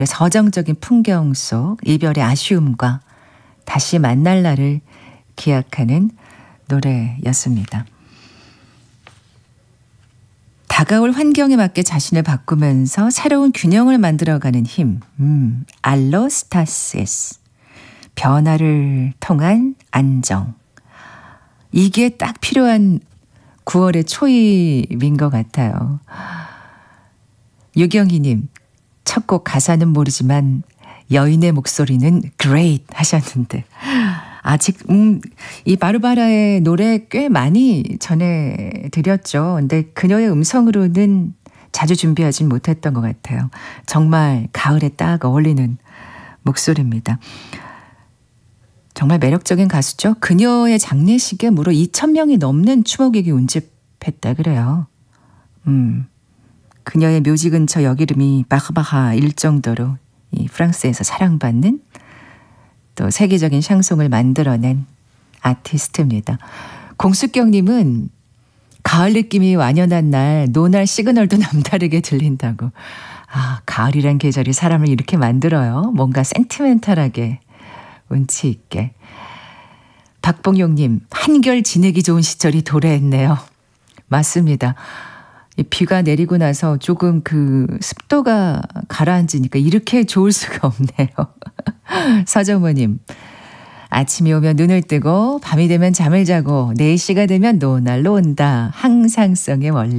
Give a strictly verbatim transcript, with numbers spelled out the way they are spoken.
서정적인 풍경 속 이별의 아쉬움과 다시 만날 날을 기약하는 노래였습니다. 다가올 환경에 맞게 자신을 바꾸면서 새로운 균형을 만들어가는 힘. 음, 알로스타시스. 변화를 통한 안정. 이게 딱 필요한 구월의 초입인 것 같아요. 유경희님, 첫 곡 가사는 모르지만 여인의 목소리는 great 하셨는데 아직 음, 이 바르바라의 노래 꽤 많이 전해드렸죠. 근데 그녀의 음성으로는 자주 준비하진 못했던 것 같아요. 정말 가을에 딱 어울리는 목소리입니다. 정말 매력적인 가수죠. 그녀의 장례식에 무려 이천 명이 넘는 추모객이 운집했다 그래요. 음, 그녀의 묘지 근처 역 이름이 바흐바하일 정도로 이 프랑스에서 사랑받는 또 세계적인 샹송을 만들어낸 아티스트입니다. 공수경님은 가을 느낌이 완연한 날 노날 시그널도 남다르게 들린다고. 아, 가을이란 계절이 사람을 이렇게 만들어요. 뭔가 센티멘탈하게 운치 있게. 박봉용님, 한결 지내기 좋은 시절이 도래했네요. 맞습니다. 이 비가 내리고 나서 조금 그 습도가 가라앉으니까 이렇게 좋을 수가 없네요. 서정모님, 아침이 오면 눈을 뜨고 밤이 되면 잠을 자고 네 시가 되면 노날로 온다. 항상성의 원리.